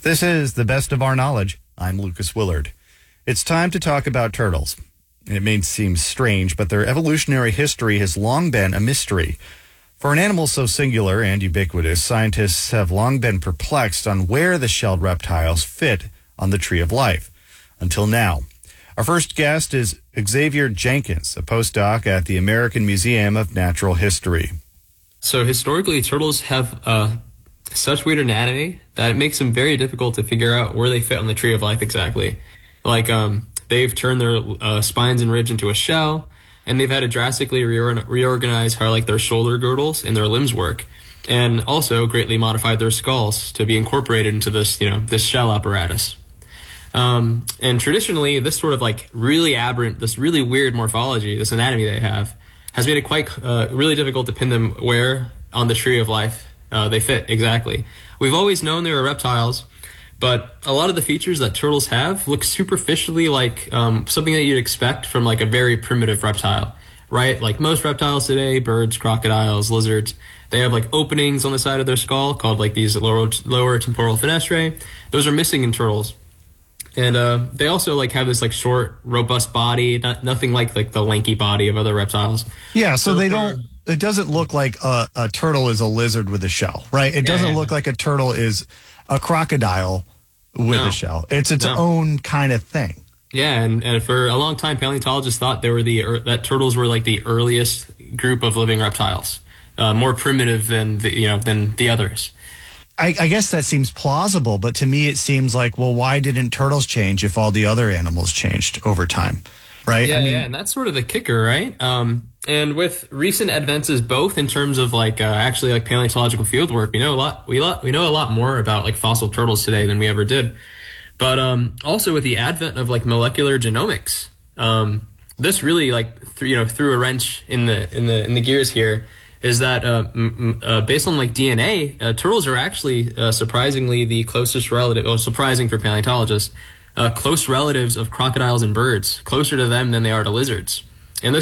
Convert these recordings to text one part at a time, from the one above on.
This is the best of our knowledge. I'm Lucas Willard. It's time to talk about turtles. It may seem strange, but their evolutionary history has long been a mystery. For an animal so singular and ubiquitous, scientists have long been perplexed on where the shelled reptiles fit on the tree of life. Until now. Our first guest is Xavier Jenkins, a postdoc at the American Museum of Natural History. So historically, turtles have such weird anatomy that it makes them very difficult to figure out where they fit on the tree of life exactly. Like, they've turned their spines and ribs into a shell, and they've had to drastically reorganize how like their shoulder girdles and their limbs work, and also greatly modified their skulls to be incorporated into this, this shell apparatus. And traditionally, this sort of like really aberrant, this really weird morphology, this anatomy they have, has made it quite really difficult to pin them where on the tree of life they fit exactly. We've always known they were reptiles, but a lot of the features that turtles have look superficially like something that you'd expect from like a very primitive reptile, right? Like most reptiles today, birds, crocodiles, lizards, they have like openings on the side of their skull called like these lower temporal fenestrae. Those are missing in turtles. And they also like have this like short, robust body, nothing like the lanky body of other reptiles. Yeah, so they don't. It doesn't look like a turtle is a lizard with a shell, right? It doesn't look like a turtle is a crocodile with a shell. It's its own kind of thing. Yeah, and for a long time, paleontologists thought they were that turtles were like the earliest group of living reptiles, more primitive than the others. I guess that seems plausible, but to me it seems like, well, why didn't turtles change if all the other animals changed over time, right? Yeah, and that's sort of the kicker, right? And with recent advances, both in terms of like actually like paleontological field work, we know a lot more about like fossil turtles today than we ever did. But also with the advent of like molecular genomics, this really like threw a wrench in the gears here. Is that based on like DNA, turtles are actually surprisingly the closest relative, or surprising for paleontologists, close relatives of crocodiles and birds, closer to them than they are to lizards. And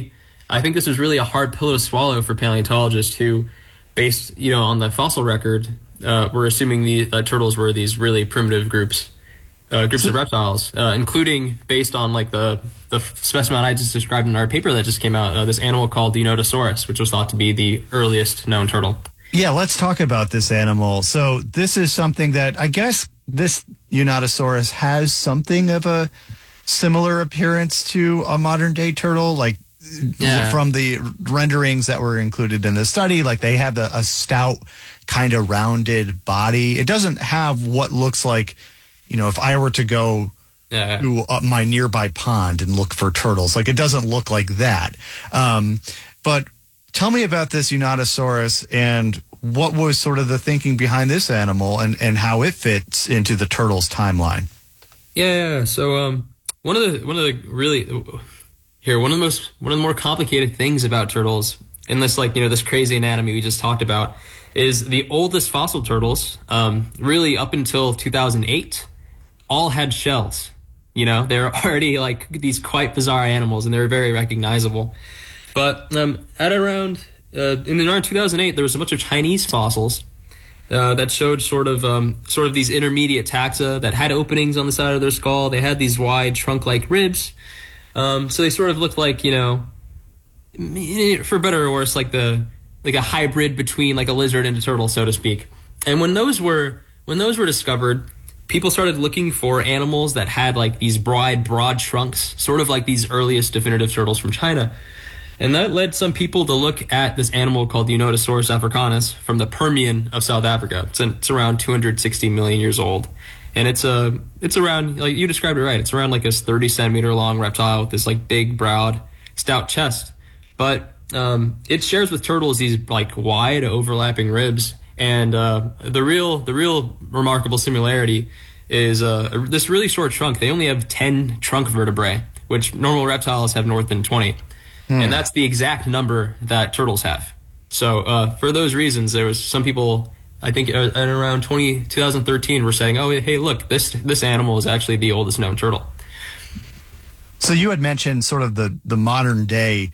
I think this is really a hard pill to swallow for paleontologists who, based on the fossil record, were assuming the turtles were these really primitive groups of reptiles, including based on like the specimen I just described in our paper that just came out, this animal called the Eunotosaurus, which was thought to be the earliest known turtle. Yeah, let's talk about this animal. So this is something that I guess this Eunotosaurus has something of a similar appearance to a modern day turtle, like from the renderings that were included in the study, like they have a stout kind of rounded body. It doesn't have what looks like, if I were to go to my nearby pond and look for turtles, like it doesn't look like that. But tell me about this Eunotosaurus and what was sort of the thinking behind this animal and how it fits into the turtles timeline. Yeah. So one of the more complicated things about turtles in this this crazy anatomy we just talked about is the oldest fossil turtles, really up until 2008, all had shells. They're already like these quite bizarre animals, and they're very recognizable. But at around 2008, there was a bunch of Chinese fossils that showed sort of these intermediate taxa that had openings on the side of their skull. They had these wide trunk-like ribs, so they sort of looked like for better or worse, like a hybrid between like a lizard and a turtle, so to speak. And when those were discovered, people started looking for animals that had like these broad trunks, sort of like these earliest definitive turtles from China. And that led some people to look at this animal called the Eunotosaurus africanus from the Permian of South Africa. It's around 260 million years old. And it's around, like you described it right, it's around like this 30 centimeter long reptile with this like big browed, stout chest. But it shares with turtles these like wide overlapping ribs. And the real remarkable similarity is this really short trunk. They only have 10 trunk vertebrae, which normal reptiles have more than 20. And that's the exact number that turtles have. So for those reasons, there was some people, I think at around 2013, were saying, oh, hey, look, this animal is actually the oldest known turtle. So you had mentioned sort of the modern day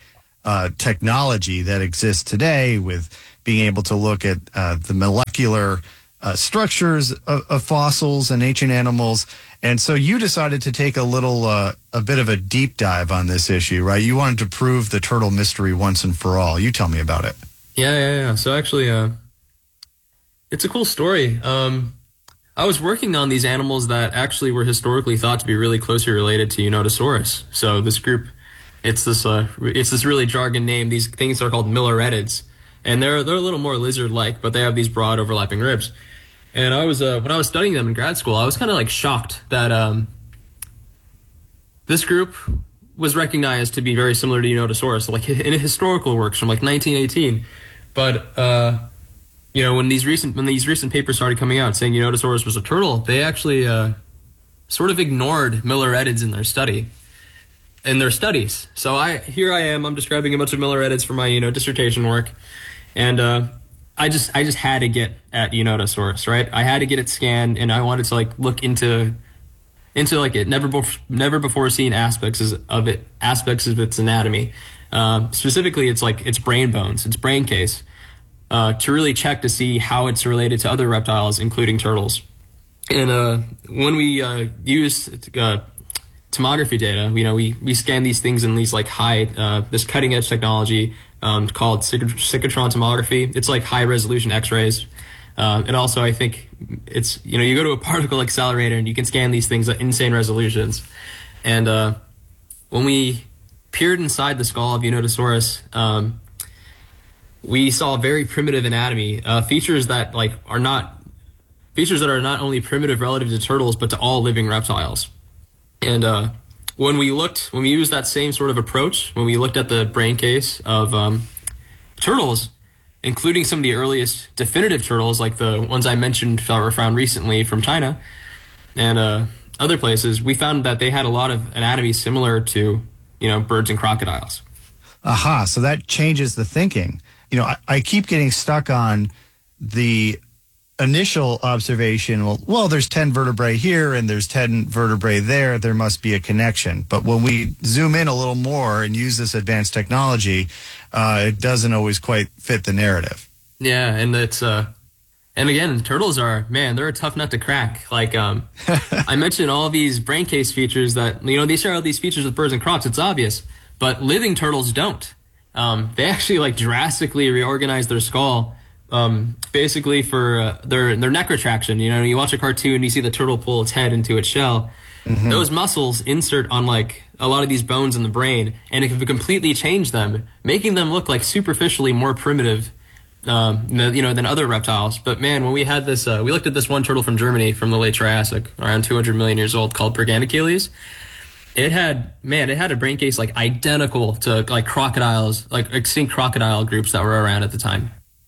technology that exists today with being able to look at the molecular structures of fossils and ancient animals. And so you decided to take a bit of a deep dive on this issue, right? You wanted to prove the turtle mystery once and for all. You tell me about it. Yeah. So actually, it's a cool story. I was working on these animals that actually were historically thought to be really closely related to Unodontosaurus. So this group, it's this really jargon name. These things are called milleretids, and they're a little more lizard-like, but they have these broad overlapping ribs. And I was when I was studying them in grad school, I was kind of like shocked that this group was recognized to be very similar to Unodontosaurus, like in historical works from like 1918. But when these recent papers started coming out saying Unodontosaurus was a turtle, they actually sort of ignored milleretids in their studies. So here I am, I'm describing a bunch of milleretids for my dissertation work, and I just had to get at Unodontosaurus, right? I had to get it scanned, and I wanted to like look into like it never before seen aspects of its anatomy. Specifically, its brain bones, its brain case. To really check to see how it's related to other reptiles, including turtles. And when we use tomography data, we scan these things in these like this cutting edge technology called cyclotron tomography. It's like high resolution X-rays. And also, I think it's you go to a particle accelerator and you can scan these things at insane resolutions. And when we peered inside the skull of Unodontosaurus, we saw very primitive anatomy, features that are not only primitive relative to turtles, but to all living reptiles. And when we used that same sort of approach, when we looked at the brain case of turtles, including some of the earliest definitive turtles, like the ones I mentioned that were found recently from China and other places, we found that they had a lot of anatomy similar to birds and crocodiles. Aha! So that changes the thinking. I keep getting stuck on the initial observation. Well, there's 10 vertebrae here and there's 10 vertebrae there. There must be a connection. But when we zoom in a little more and use this advanced technology, it doesn't always quite fit the narrative. Yeah, and it's and again, turtles they're a tough nut to crack. Like I mentioned all these brain case features that they share all these features with birds and crocs. It's obvious, but living turtles don't. They actually drastically reorganize their skull, basically for their neck retraction. You watch a cartoon, you see the turtle pull its head into its shell. Mm-hmm. Those muscles insert on a lot of these bones in the brain, and it can completely change them, making them look superficially more primitive, than other reptiles. But man, when we had this, we looked at this one turtle from Germany from the late Triassic, around 200 million years old, called Pergandacheles. It had a brain case identical to crocodiles, extinct crocodile groups that were around at the time.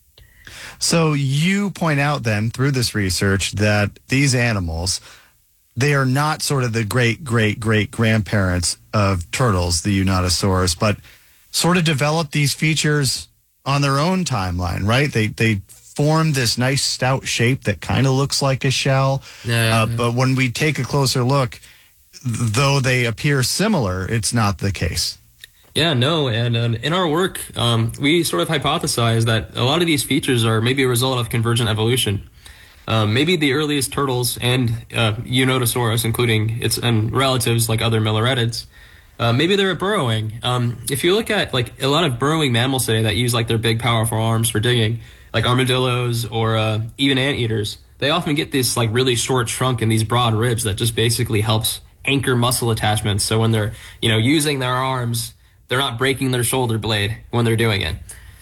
So you point out then through this research that these animals, they are not sort of the great grandparents of turtles, the Unodontosaurus, but sort of developed these features on their own timeline, right? They form this nice stout shape that kind of looks like a shell. Yeah. But when we take a closer look, though they appear similar, it's not the case. Yeah, no, and in our work, we sort of hypothesize that a lot of these features are maybe a result of convergent evolution. Maybe the earliest turtles and Unodontosaurus, including its and relatives like other milleretids, maybe they were burrowing. If you look at a lot of burrowing mammals today that use their big, powerful arms for digging, like armadillos or even anteaters, they often get this really short trunk and these broad ribs that just basically helps anchor muscle attachments. So when they're using their arms, they're not breaking their shoulder blade when they're doing it.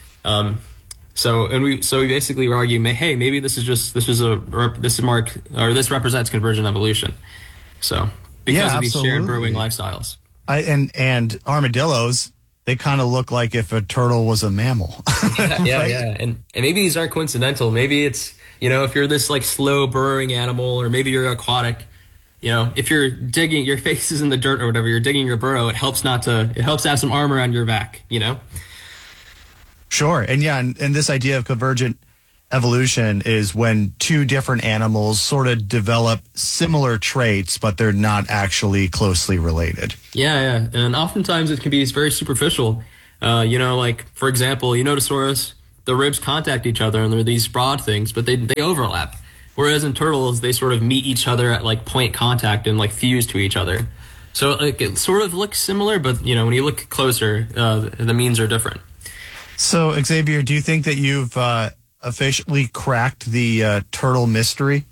So we basically argue, hey, maybe this represents convergent evolution. So because of these shared burrowing lifestyles. And armadillos, they kind of look like if a turtle was a mammal. Yeah, right? yeah. And maybe these aren't coincidental. Maybe it's, if you're this slow burrowing animal, or maybe you're aquatic, if you're digging, your face is in the dirt or whatever, you're digging your burrow, it helps to have some arm around your back, Sure. And yeah, and this idea of convergent evolution is when two different animals sort of develop similar traits, but they're not actually closely related. Yeah. And oftentimes it can be very superficial. For example, Unodontosaurus, the ribs contact each other and they're these broad things, but they overlap. Whereas in turtles, they sort of meet each other at like point contact and like fuse to each other. So like it sort of looks similar, but you know when you look closer, the means are different. So, Xavier, do you think that you've officially cracked the turtle mystery?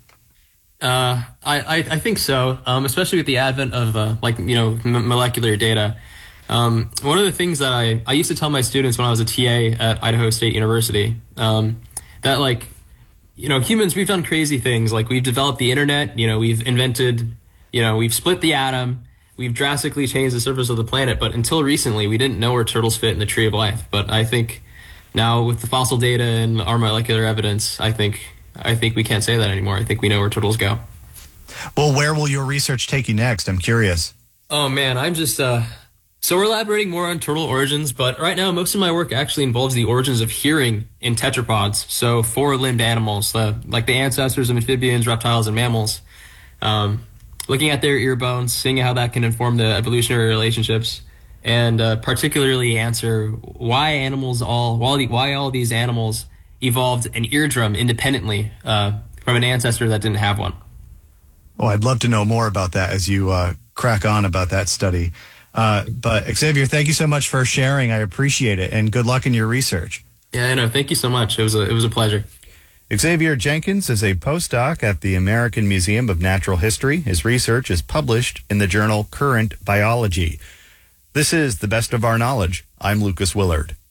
I think so, especially with the advent of like you know molecular data. One of the things that I used to tell my students when I was a TA at Idaho State University, that like, you know, humans, we've done crazy things. Like we've developed the internet, you know, we've invented, you know, we've split the atom, we've drastically changed the surface of the planet. But until recently, we didn't know where turtles fit in the tree of life. But I think now with the fossil data and our molecular evidence, I think we can't say that anymore. I think we know where turtles go. Well, where will your research take you next? I'm curious. Oh man, I'm just so we're elaborating more on turtle origins, but right now most of my work actually involves the origins of hearing in tetrapods, so four-limbed animals, like the ancestors of amphibians, reptiles, and mammals. Looking at their ear bones, seeing how that can inform the evolutionary relationships, and particularly answer why all these animals evolved an eardrum independently from an ancestor that didn't have one. Well, I'd love to know more about that as you crack on about that study. But Xavier, thank you so much for sharing. I appreciate it, and good luck in your research. Yeah, I know. Thank you so much. It was a pleasure. Xavier Jenkins is a postdoc at the American Museum of Natural History. His research is published in the journal Current Biology. This is The Best of Our Knowledge. I'm Lucas Willard.